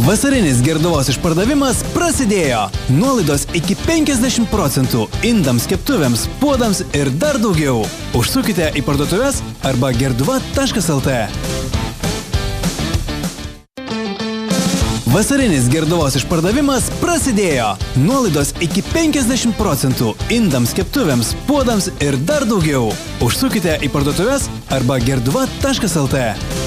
Vasarinis Gerduvos išpardavimas prasidėjo. Nuolaidos iki 50% indams, keptuvėms, puodams ir dar daugiau. Užsukite į parduotuves arba gerduva.lt. Vasarinis Gerduvos išpardavimas prasidėjo. Nuolaidos iki 50% indams, keptuvėms, puodams ir dar daugiau. Užsukite į parduotuves arba gerduva.lt.